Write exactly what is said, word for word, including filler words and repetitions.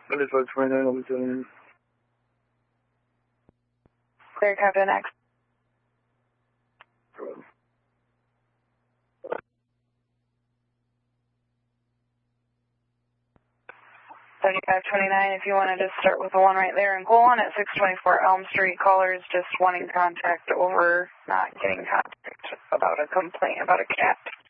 seventy-five twenty-nine, I'll be sending in. Clear, Captain X. seventy-five twenty-nine, if you want to just start with the one right there in Colon at six twenty-four Elm Street, callers just wanting contact over, not getting contact about a complaint about a cat.